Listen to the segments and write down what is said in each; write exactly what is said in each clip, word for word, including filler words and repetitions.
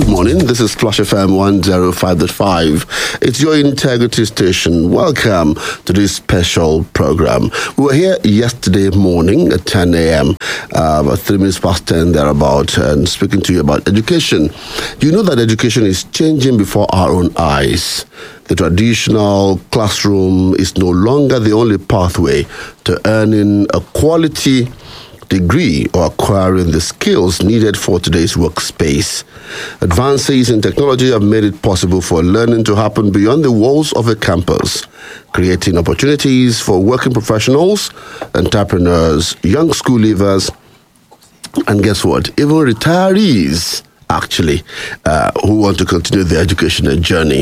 morning. This is Flush F M one oh five point five. It's your integrity station. Welcome to this special program. We were here yesterday morning at ten a.m., uh, about three minutes past ten thereabout, and speaking to you about education. You know that education is changing before our own eyes. The traditional classroom is no longer the only pathway to earning a quality degree or acquiring the skills needed for today's workspace. Advances in technology have made it possible for learning to happen beyond the walls of a campus, creating opportunities for working professionals, entrepreneurs, young school leavers, and guess what? Even retirees, actually, uh, who want to continue their educational journey,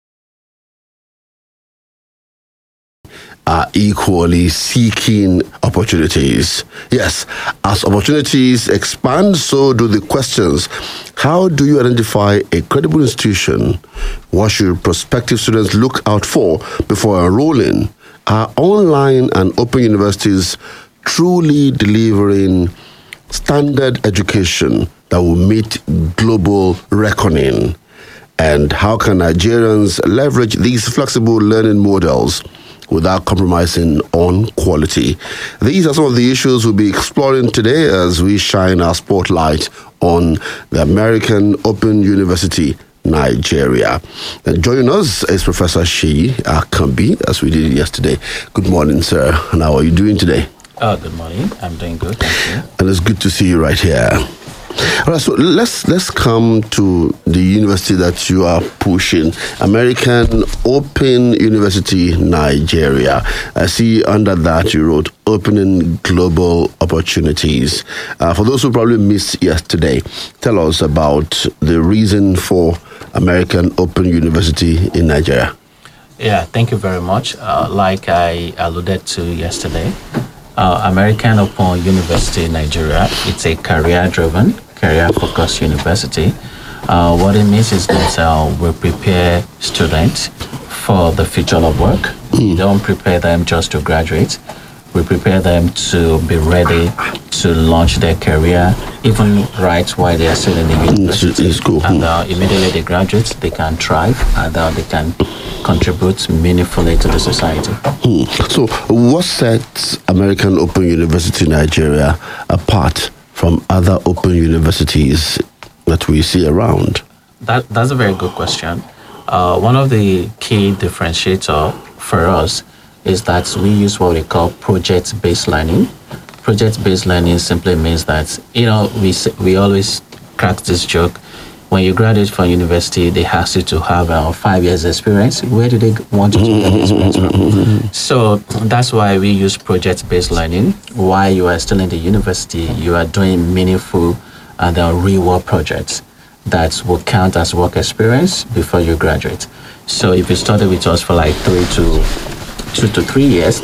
are equally seeking opportunities. Yes, as opportunities expand, so do the questions. How do you identify a credible institution? What should prospective students look out for before enrolling? Are online and open universities truly delivering standard education that will meet global reckoning? And how can Nigerians leverage these flexible learning models without compromising on quality? These are some of the issues we'll be exploring today as we shine our spotlight on the American Open University, Nigeria. And joining us is Professor Seyi Akanbi, as we did yesterday. Good morning, sir. And how are you doing today? Oh, good morning. I'm doing good, thank you. And it's good to see you right here. All right, so let's let's come to the university that you are pushing, American Open University, Nigeria. I see under that you wrote opening global opportunities. Uh, for those who probably missed yesterday, tell us about the reason for American Open University in Nigeria. Yeah, thank you very much. Uh, like I alluded to yesterday, uh, American Open University, Nigeria, it's a career-driven, career-focused university. Uh, what it means is that uh, we prepare students for the future of work. Mm. We don't prepare them just to graduate. We prepare them to be ready to launch their career, even right while they are still in the university. It's cool. And uh, immediately they graduate, they can thrive, and uh, they can contribute meaningfully to the society. Hmm. So what sets American Open University Nigeria apart from other open universities that we see around? That That's a very good question. Uh, one of the key differentiator for us is that we use what we call project-based learning. Project-based learning simply means that, you know, we we always crack this joke. When you graduate from university, they ask you to have uh, five years experience. Where do they want you to get the experience from? So that's why we use project-based learning. While you are still in the university, you are doing meaningful and uh, real-world projects that will count as work experience before you graduate. So if you study with us for like three to two to three years,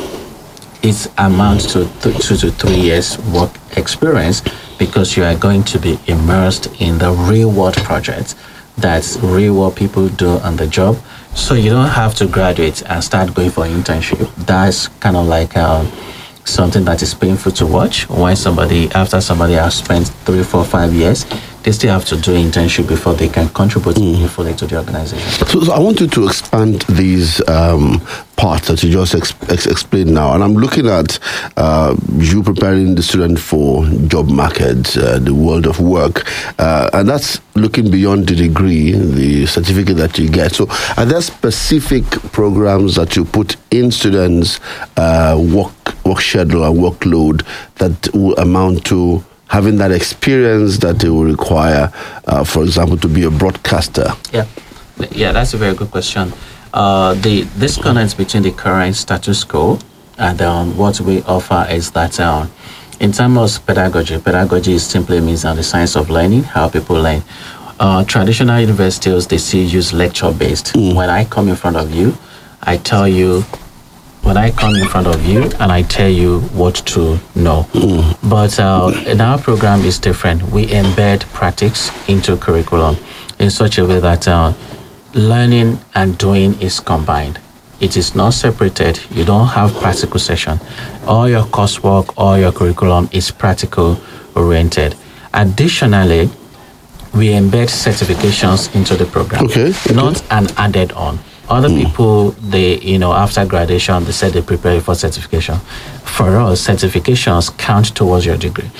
it amounts to th- two to three years work experience, because you are going to be immersed in the real world projects that real world people do on the job. So you don't have to graduate and start going for internship. That's kind of like uh, something that is painful to watch. When somebody, after somebody has spent three, four, five years, they still have to do internship before they can contribute mm. meaningfully to the organization. So, so I want you to expand these um, parts that you just ex- ex- explained now. And I'm looking at uh, you preparing the student for job market, uh, the world of work. Uh, and that's looking beyond the degree, the certificate that you get. So are there specific programs that you put in students' uh, work, work schedule and workload that will amount to having that experience that they will require, uh, for example, to be a broadcaster? Yeah, yeah, that's a very good question. Uh, the disconnect between the current status quo and um, what we offer is that um, in terms of pedagogy, pedagogy simply means uh, the science of learning, how people learn. Uh, traditional universities, they still use lecture-based. Mm. When I come in front of you, I tell you when I come in front of you and I tell you what to know. Mm. But uh, in our program is different. We embed practice into curriculum in such a way that uh, learning and doing is combined. It is not separated. You don't have practical session. All your coursework, all your curriculum is practical oriented. Additionally, we embed certifications into the program. Okay, okay. Not an added on. Other mm. people, they, you know, after graduation, they said they prepare for certification. For us, certifications count towards your degree.